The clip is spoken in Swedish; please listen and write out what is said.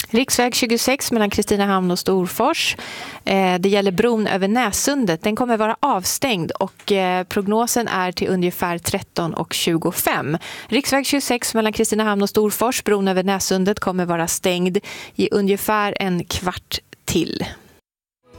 Riksväg 26 mellan Kristinehamn och Storfors. Det gäller bron över Näsundet. Den kommer vara avstängd och prognosen är till ungefär 13:25. Riksväg 26 mellan Kristinehamn och Storfors, bron över Näsundet kommer vara stängd i ungefär en kvart till.